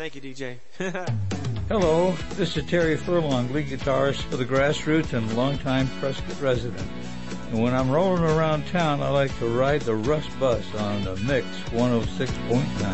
Thank you, DJ. Hello, this is Terry Furlong, lead guitarist for the Grassroots and longtime Prescott resident. And when I'm rolling around town, I like to ride the Russ Bus on the Mix 106.9.